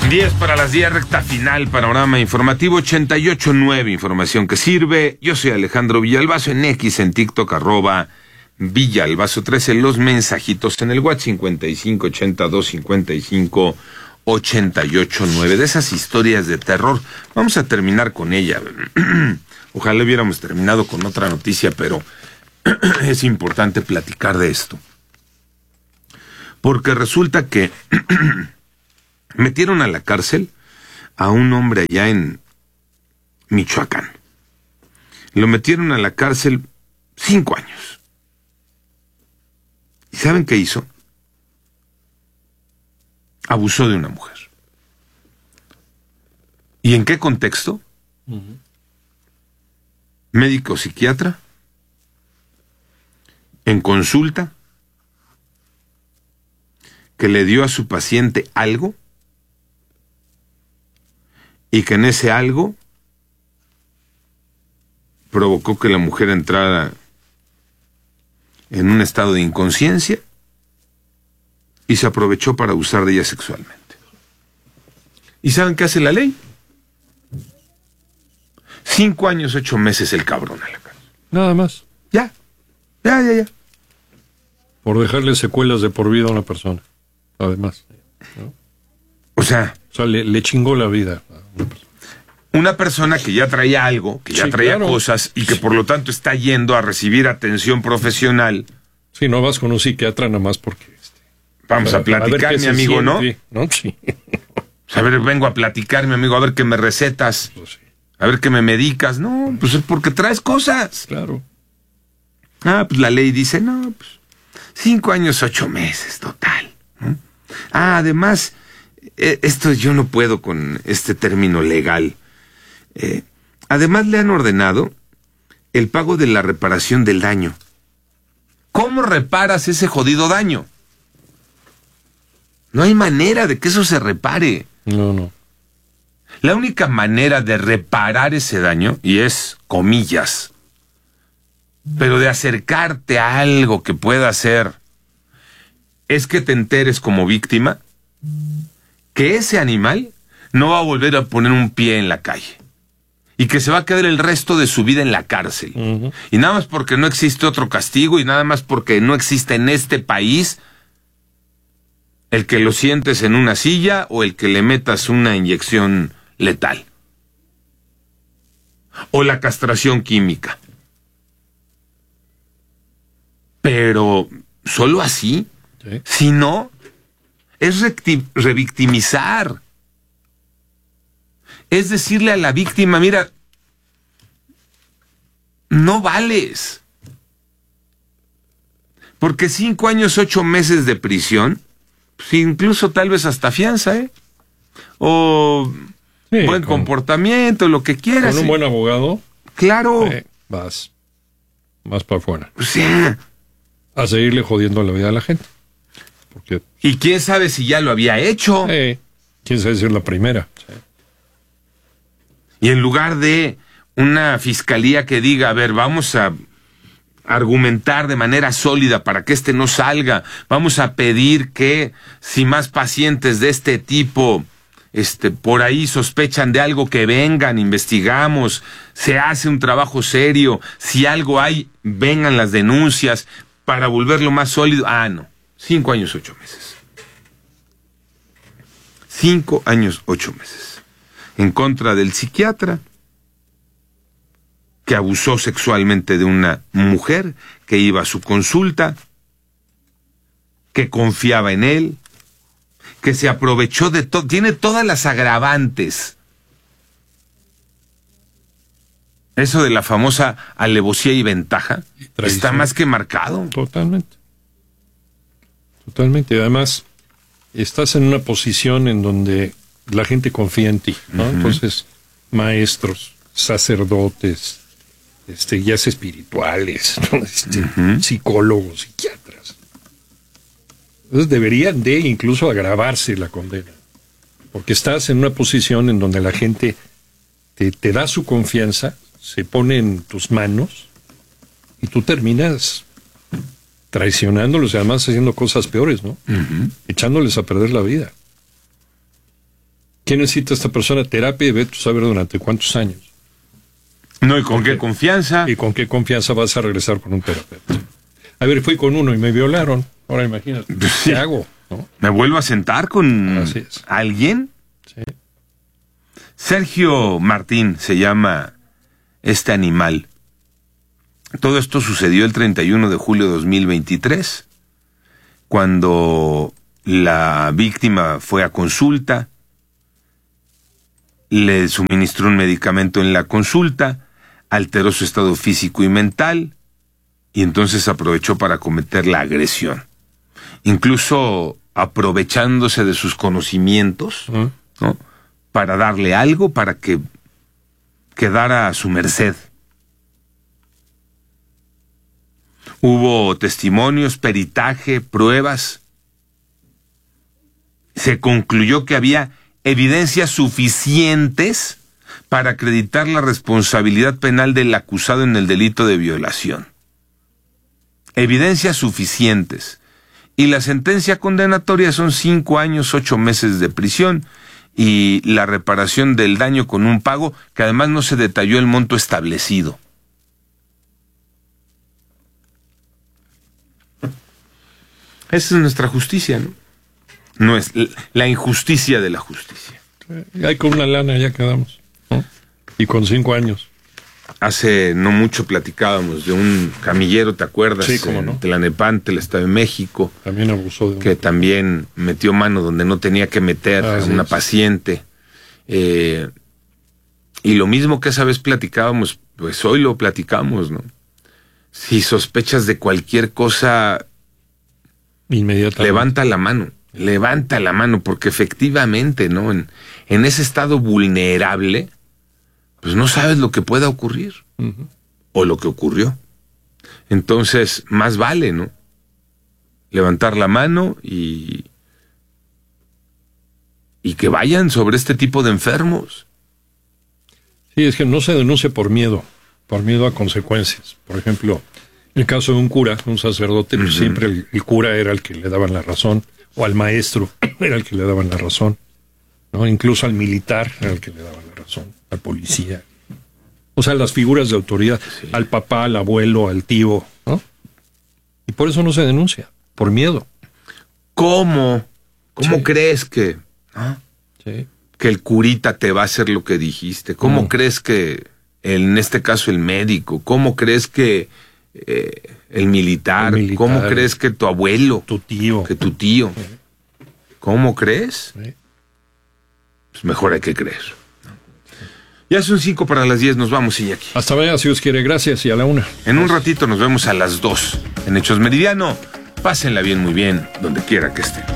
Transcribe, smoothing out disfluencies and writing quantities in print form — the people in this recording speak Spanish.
10 para las 10, recta final, panorama informativo 88.9, información que sirve. Yo soy Alejandro Villalbazo, en X, en TikTok, @Villalbazo13, los mensajitos en el WhatsApp 55825588.9, de esas historias de terror. Vamos a terminar con ella. Ojalá hubiéramos terminado con otra noticia, pero es importante platicar de esto. Porque resulta que metieron a la cárcel a un hombre allá en Michoacán. Lo metieron a la cárcel 5 años. ¿Y saben qué hizo? Abusó de una mujer. ¿Y en qué contexto? Médico psiquiatra, en consulta, que le dio a su paciente algo, y que en ese algo provocó que la mujer entrara en un estado de inconsciencia y se aprovechó para abusar de ella sexualmente. ¿Y saben qué hace la ley? 5 años, 8 meses el cabrón a la cárcel. Nada más. Ya. Por dejarle secuelas de por vida a una persona. Además, ¿no? O sea, le chingó la vida a una persona. Una persona que ya traía algo, que ya Sí, traía claro. cosas y que por lo tanto está yendo a recibir atención profesional. Sí, no vas con un psiquiatra nada más porque... Vamos a platicar, qué mi se amigo, ¿no? siente, ¿no? Sí. A ver, vengo a platicar, mi amigo, a ver qué me recetas, Pues sí, a ver qué me medicas. No, pues es porque traes cosas. claro. Ah, pues la ley dice, no, pues 5 años, 8 meses, total, ¿no? Ah, además, esto yo no puedo con este término legal. Además le han ordenado el pago de la reparación del daño. ¿Cómo reparas ese jodido daño? No hay manera de que eso se repare. No. La única manera de reparar ese daño, y es comillas, pero de acercarte a algo que pueda hacer, es que te enteres como víctima que ese animal no va a volver a poner un pie en la calle y que se va a quedar el resto de su vida en la cárcel. Uh-huh. Y nada más porque no existe otro castigo y nada más porque no existe en este país el que lo sientes en una silla o el que le metas una inyección letal o la castración química. Pero solo así, Sí. si no, es revictimizar. Es decirle a la víctima, mira, no vales. Porque 5 años, 8 meses de prisión, pues incluso tal vez hasta fianza, o Sí, buen comportamiento, lo que quieras. Con un buen abogado, Claro. vas para afuera. O sea, A seguirle jodiendo la vida a la gente. Porque, y quién sabe si ya lo había hecho. quién sabe si es la primera. Sí. Y en lugar de una fiscalía que diga, a ver, vamos a argumentar de manera sólida para que este no salga, vamos a pedir que si más pacientes de este tipo por ahí sospechan de algo, que vengan, investigamos, se hace un trabajo serio, si algo hay, vengan las denuncias para volverlo más sólido. Ah, no, 5 años, 8 meses. 5 años, 8 meses. En contra del psiquiatra que abusó sexualmente de una mujer que iba a su consulta, que confiaba en él, que se aprovechó de todo, tiene todas las agravantes. Eso de la famosa alevosía y ventaja está más que marcado. Totalmente. Además, estás en una posición en donde la gente confía en ti, ¿no? Uh-huh. Entonces, maestros, sacerdotes, guías espirituales, ¿no? Uh-huh. Psicólogos, psiquiatras. Entonces deberían de incluso agravarse la condena, porque estás en una posición en donde la gente te da su confianza, se pone en tus manos y tú terminas traicionándolos y además haciendo cosas peores, ¿no? Uh-huh. Echándoles a perder la vida. ¿Qué necesita esta persona? Terapia y ve tú saber durante cuántos años. No, ¿y con qué confianza? ¿Y con qué confianza vas a regresar con un terapeuta? A ver, fui con uno y me violaron. Ahora imagínate, Sí. ¿qué hago? ¿No? ¿Me vuelvo a sentar con Así es. alguien? Sí. Sergio Martín se llama este animal. Todo esto sucedió el 31 de julio de 2023, cuando la víctima fue a consulta, le suministró un medicamento en la consulta, alteró su estado físico y mental, y entonces aprovechó para cometer la agresión. Incluso aprovechándose de sus conocimientos, ¿no? Para darle algo para que quedara a su merced. Hubo testimonios, peritaje, pruebas. Se concluyó que había evidencias suficientes para acreditar la responsabilidad penal del acusado en el delito de violación. Evidencias suficientes. Y la sentencia condenatoria son 5 años, 8 meses de prisión y la reparación del daño con un pago que además no se detalló el monto establecido. Esa es nuestra justicia, ¿no? No es la injusticia de la justicia. Ahí con una lana ya quedamos, ¿no? Y con 5 años. Hace no mucho platicábamos de un camillero, ¿te acuerdas? Sí, cómo no. En Tlalnepantla, el Estado de México. También abusó de Que también metió mano donde no tenía que meter a una paciente. Y lo mismo que esa vez platicábamos, pues hoy lo platicamos, ¿no? Si sospechas de cualquier cosa, inmediatamente. Levanta la mano, porque efectivamente, ¿no? En ese estado vulnerable, pues no sabes lo que pueda ocurrir, o lo que ocurrió. Entonces, más vale, ¿no? Levantar la mano y que vayan sobre este tipo de enfermos. Sí, es que no se denuncia por miedo a consecuencias. Por ejemplo, el caso de un cura, un sacerdote, pues siempre el cura era el que le daban la razón, o al maestro era el que le daban la razón, ¿no? Incluso al militar era el que le daban la razón, al policía. O sea, las figuras de autoridad, sí. Al papá, al abuelo, al tío, ¿no? Y por eso no se denuncia, por miedo. ¿Cómo Sí. crees que, ¿no? Sí. que el curita te va a hacer lo que dijiste? ¿Cómo crees que, en este caso, el médico? ¿Cómo crees que el militar? ¿Cómo crees que tu abuelo? Tu tío. Que tu tío. Sí. ¿Cómo crees? Sí. Pues mejor hay que creer. Ya son 5 para las 10, nos vamos, Iñaki. Hasta mañana, si Dios quiere, gracias, y a la 1. En un ratito nos vemos a las 2 en Hechos Meridiano. Pásenla bien, muy bien, donde quiera que estén.